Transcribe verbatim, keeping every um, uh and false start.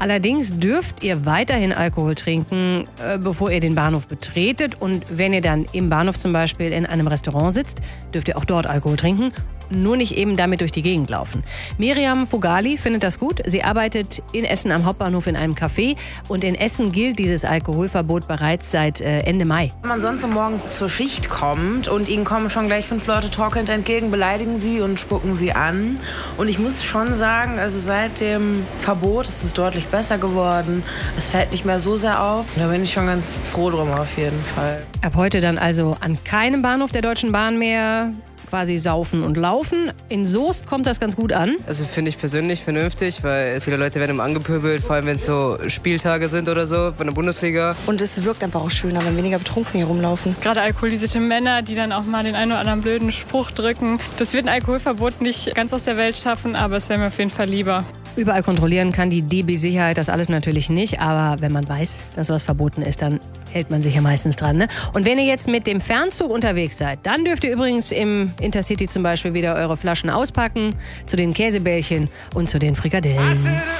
Allerdings dürft ihr weiterhin Alkohol trinken, äh, bevor ihr den Bahnhof betretet. Und wenn ihr dann im Bahnhof zum Beispiel in einem Restaurant sitzt, dürft ihr auch dort Alkohol trinken. Nur nicht eben damit durch die Gegend laufen. Miriam Fogali findet das gut. Sie arbeitet in Essen am Hauptbahnhof in einem Café. Und in Essen gilt dieses Alkoholverbot bereits seit äh, Ende Mai. Wenn man sonst so morgens zur Schicht kommt und ihnen kommen schon gleich fünf Leute torkelnd entgegen, beleidigen sie und spucken sie an. Und ich muss schon sagen, also seit dem Verbot ist es deutlich besser geworden. Es fällt nicht mehr so sehr auf. Da bin ich schon ganz froh drum auf jeden Fall. Ab heute dann also an keinem Bahnhof der Deutschen Bahn mehr quasi saufen und laufen. In Soest kommt das ganz gut an. Also finde ich persönlich vernünftig, weil viele Leute werden immer angepöbelt, vor allem wenn es so Spieltage sind oder so von der Bundesliga. Und es wirkt einfach auch schöner, wenn weniger betrunken hier rumlaufen. Gerade alkoholisierte Männer, die dann auch mal den einen oder anderen blöden Spruch drücken. Das wird ein Alkoholverbot nicht ganz aus der Welt schaffen, aber es wäre mir auf jeden Fall lieber. Überall kontrollieren kann die D B Sicherheit das alles natürlich nicht, aber wenn man weiß, dass was verboten ist, dann hält man sich ja meistens dran. Ne? Und wenn ihr jetzt mit dem Fernzug unterwegs seid, dann dürft ihr übrigens im Intercity zum Beispiel wieder eure Flaschen auspacken, zu den Käsebällchen und zu den Frikadellen.